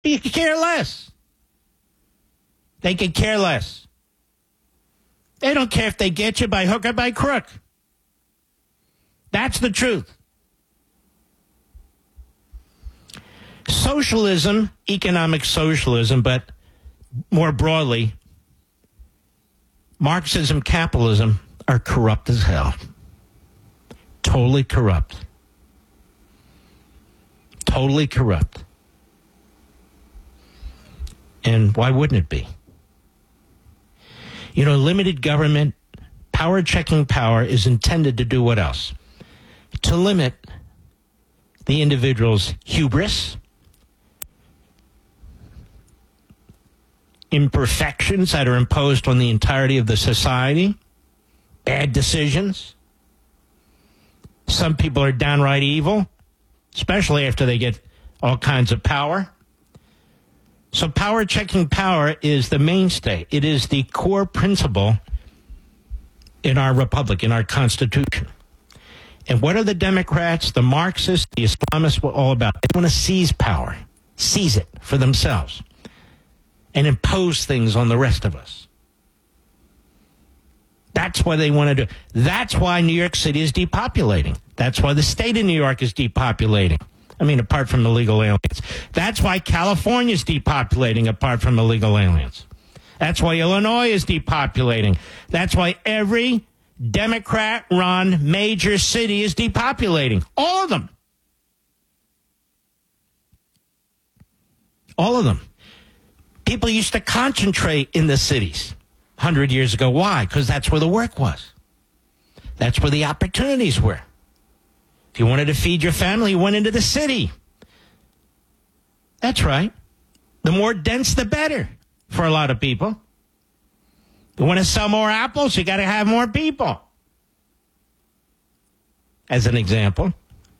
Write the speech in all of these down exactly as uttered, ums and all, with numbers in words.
You could care less. They could care less. They don't care if they get you by hook or by crook. That's the truth. Socialism, economic socialism, but more broadly, Marxism, capitalism are corrupt as hell. Totally corrupt. Totally corrupt. And why wouldn't it be? You know, limited government, power checking power is intended to do what else? To limit the individual's hubris, imperfections that are imposed on the entirety of the society, bad decisions. Some people are downright evil, especially after they get all kinds of power. So power checking power is the mainstay. It is the core principle in our republic, in our Constitution. And what are the Democrats, the Marxists, the Islamists all about? They want to seize power, seize it for themselves, and impose things on the rest of us. That's why they want to do. That's why New York City is depopulating. That's why the state of New York is depopulating. I mean, apart from illegal aliens. That's why California is depopulating, apart from illegal aliens. That's why Illinois is depopulating. That's why every Democrat-run major city is depopulating. All of them. All of them. People used to concentrate in the cities one hundred years ago. Why? Because that's where the work was. That's where the opportunities were. If you wanted to feed your family, you went into the city. That's right. The more dense, the better for a lot of people. You want to sell more apples, you got to have more people. As an example.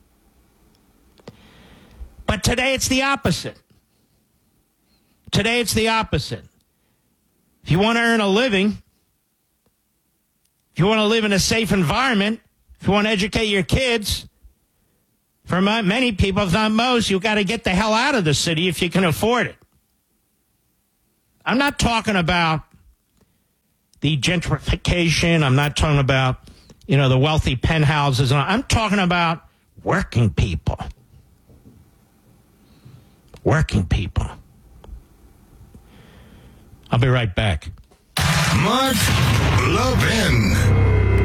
But today it's the opposite. Today it's the opposite. If you want to earn a living, if you want to live in a safe environment, if you want to educate your kids, for many people, if not most, you've got to get the hell out of the city if you can afford it. I'm not talking about the gentrification. I'm not talking about, you know, the wealthy penthouses. I'm talking about working people. Working people. I'll be right back. Mark Levin.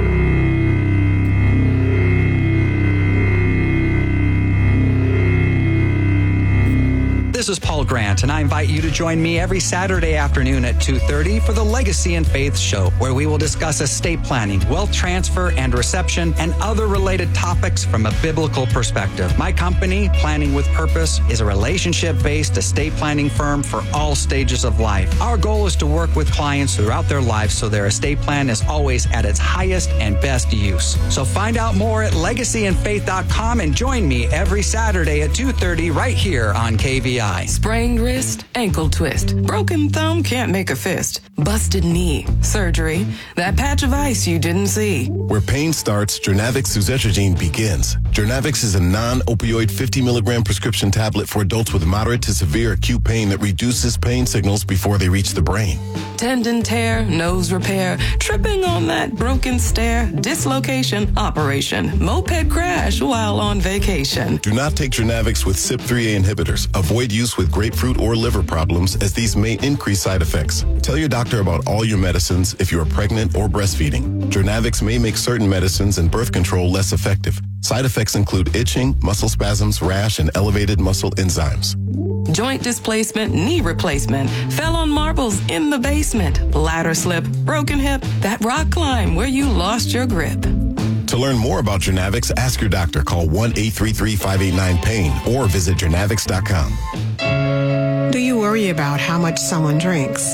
This is Paul Grant, and I invite you to join me every Saturday afternoon at two thirty for the Legacy and Faith Show, where we will discuss estate planning, wealth transfer and reception, and other related topics from a biblical perspective. My company, Planning with Purpose, is a relationship-based estate planning firm for all stages of life. Our goal is to work with clients throughout their lives so their estate plan is always at its highest and best use. So find out more at legacy and faith dot com and join me every Saturday at two thirty right here on K V I. Sprained wrist, ankle twist, broken thumb can't make a fist, busted knee, surgery, that patch of ice you didn't see. Where pain starts, Jernavix suzetrigine begins. Jernavix is a non-opioid fifty milligram prescription tablet for adults with moderate to severe acute pain that reduces pain signals before they reach the brain. Tendon tear, nose repair, tripping on that broken stair, dislocation, operation, moped crash while on vacation. Do not take Jernavix with C Y P three A inhibitors. Avoid use with grapefruit or liver problems, as these may increase side effects. Tell your doctor about all your medicines if you are pregnant or breastfeeding. Jernavix may make certain medicines and birth control less effective. Side effects include itching, muscle spasms, rash, and elevated muscle enzymes. Joint displacement, knee replacement, fell on marbles in the basement, ladder slip, broken hip, that rock climb where you lost your grip. To learn more about Jernavix, ask your doctor. Call one eight three three, five eight nine, pain or visit jernavix dot com. Do you worry about how much someone drinks?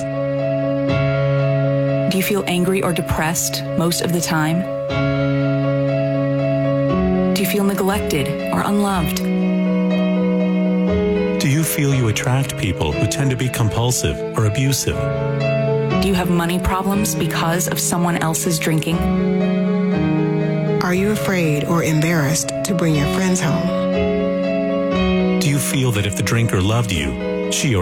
Do you feel angry or depressed most of the time? Do you feel neglected or unloved? Do you feel you attract people who tend to be compulsive or abusive? Do you have money problems because of someone else's drinking? Are you afraid or embarrassed to bring your friends home? Do you feel that if the drinker loved you, She